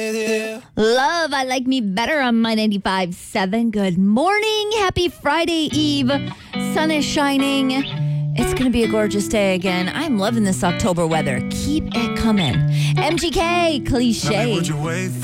Love, I Like Me Better on my 95.7. Good morning. Happy Friday Eve. Sun is shining. It's going to be a gorgeous day again. I'm loving this October weather. Keep it coming. MGK, Cliche.